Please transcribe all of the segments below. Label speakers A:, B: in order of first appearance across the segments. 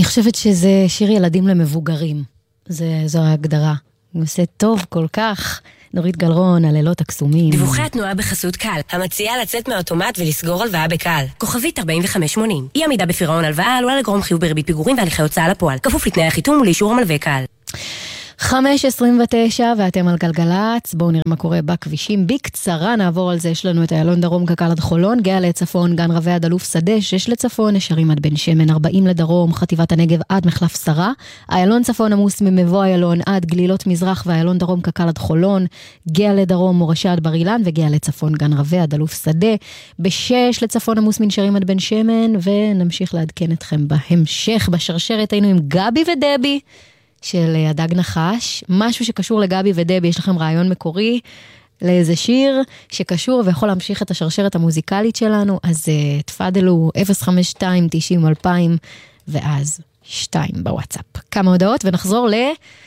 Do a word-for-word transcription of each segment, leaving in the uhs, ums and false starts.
A: חושבת שזה שיר ילדים למבוגרים. זה, זו ההגדרה. הוא עושה טוב כל כך. נורית גלרון, הלילות הקסומים.
B: דיווחי התנועה בחסות קל, המציעה לצאת מהאוטומט ולסגור הלוואה בקל. כוכבית ארבעים וחמש שמונים. אי עמידה בפירעון הלוואה עלולה לגרום חיוב בריבית פיגורים והליכי הוצאה לפועל. כפוף לתנאי החיתום ולאישור המלווה קל.
A: חמש עשרים ותשע ואתם על גלגלץ. בואו נראה מה קורה בכבישים. בקצרה נעבור על זה. יש לנו את איילון דרום קק"ל עד חולון, גאה לצפון, גן רבי עד אלוף שדה, שש לצפון, נשרים עד בן שמן, ארבעים לדרום, חטיבת הנגב עד מחלף שרה, איילון צפון עמוס ממבוא איילון עד גלילות מזרח, ואיילון דרום קק"ל עד חולון, גאה לדרום מורשה עד בר אילן, וגאה לצפון גן רבי עד אלוף שדה, בשש לצפון עמוס מנשרים עד בן שמן, ונמשיך לעדכן אתכם בהמשך. בשרשרת היינו עם גבי ודבי של הדג נחש, משהו שקשור לגבי ודבי. יש לכם רעיון מקורי לאיזה שיר שקשור ויכול להמשיך את השרשרת המוזיקלית שלנו, אז uh, תפדלו אפס חמש שתיים תשעים אלפיים ואז שתיים בוואטסאפ. כמה הודעות ונחזור ל...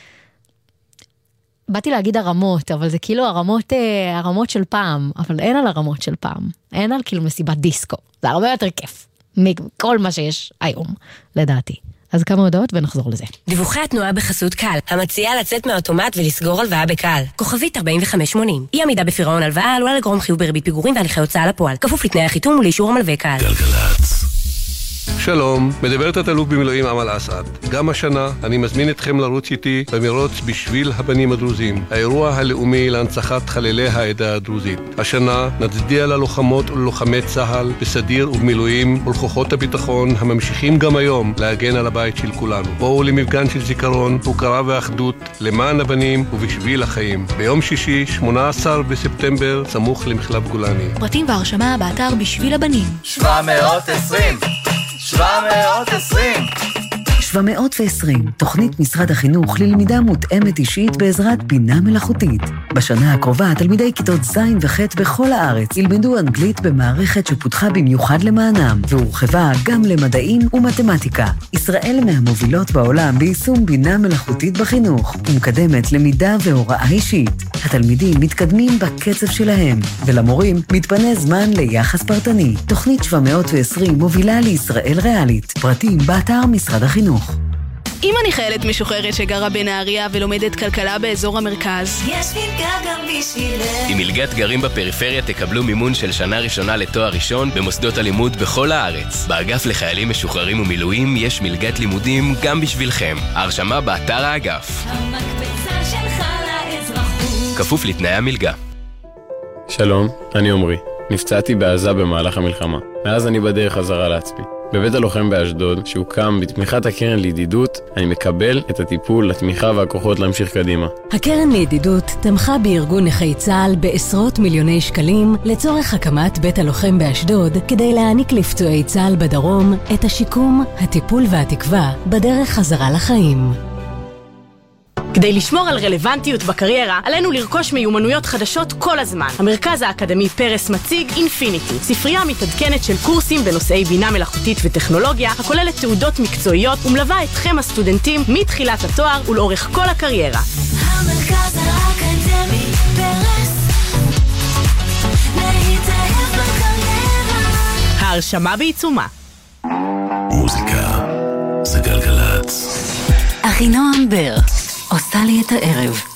A: באתי להגיד הרמות, אבל זה כאילו הרמות, uh, הרמות של פעם, אבל אין על הרמות של פעם, אין על כאילו מסיבת דיסקו, זה הרבה יותר כיף מכל מה שיש היום, לדעתי. אז כמה הודעות ונחזור לזה.
B: דיווחי התנועה בחסות קל, המציעה לצאת מהאוטומט ולסגור הלוואה בקל. כוכבית ארבעים וחמש שמונים. אי עמידה בפירעון הלוואה עלולה לגרום חיוב בריבית פיגורים והליכי הוצאה לפועל. כפוף לתנאי החיתום ולאישור המלווה קל.
C: גלגלץ. שלום, מדברת התלוף במילואים אמל אסעד. גם השנה אני מזמין אתכם לרוץ איתי במרוץ בשביל הבנים הדרוזים, האירוע הלאומי להנצחת חללי העדה הדרוזית. השנה נצדיע ללוחמות וללוחמי צה"ל בסדיר ובמילואים ולכוחות הביטחון הממשיכים גם היום להגן על הבית של כולנו. בואו למפגן של זיכרון, הוקרה ואחדות למען הבנים ובשביל החיים. ביום שישי, שמונה עשר בספטמבר, סמוך למחלף גולני.
D: פרטים והרשמה באתר בשביל הבנים.
E: שבע מאות עשרים שבע מאות עשרים
F: שבע מאות ועשרים, תוכנית משרד החינוך ללמידה מותאמת אישית בעזרת בינה מלאכותית. בשנה הקרובה, תלמידי כיתות ז' וח' בכל הארץ ילמדו אנגלית במערכת שפותחה במיוחד למענם, והורחבה גם למדעים ומתמטיקה. ישראל מהמובילות בעולם ביישום בינה מלאכותית בחינוך, ומקדמת למידה והוראה אישית. התלמידים מתקדמים בקצב שלהם, ולמורים מתפנה זמן ליחס פרטני. תוכנית שבע מאות ועשרים מובילה לישראל ריאלית. פרטים באתר משרד החינוך.
D: אם אני חיילת משוחררת שגרה בנהריה ולומדת כלכלה באזור המרכז,
G: יש מלגה גם בשבילך.
H: עם מלגת גרים בפריפריה תקבלו מימון של שנה ראשונה לתואר ראשון במוסדות הלימוד בכל הארץ. באגף לחיילים משוחררים ומילואים יש מלגת לימודים גם בשבילכם. ההרשמה באתר האגף.
G: המקפצה שלך לאזרחות.
H: כפוף לתנאי המלגה.
I: שלום, אני עומרי. נפצעתי בעזה במהלך המלחמה. מאז אני בדרך חזרה לעצמי. בבית הלוחם באשדוד, שהוקם בתמיכת הקרן לידידות, אני מקבל את הטיפול, התמיכה והכוחות להמשיך קדימה.
J: הקרן לידידות תמכה בארגון נכי צה"ל בעשרות מיליוני שקלים לצורך הקמת בית הלוחם באשדוד, כדי להעניק לפצועי צה"ל בדרום את השיקום, הטיפול והתקווה בדרך חזרה לחיים.
D: כדי לשמור על רלוונטיות בקריירה, עלינו לרכוש מיומנויות חדשות כל הזמן. המרכז האקדמי פרס מציג אינפיניטי, ספרייה מתעדכנת של קורסים בנושאי בינה מלאכותית וטכנולוגיה, הכוללת תעודות מקצועיות ומלווה אתכם הסטודנטים מתחילת התואר ולאורך כל הקריירה.
G: המרכז האקדמי פרס, להתאהב בקריירה.
D: ההרשמה בעיצומה.
C: מוזיקה זה גלגלץ.
J: אחינועם בר עושה לי את הערב.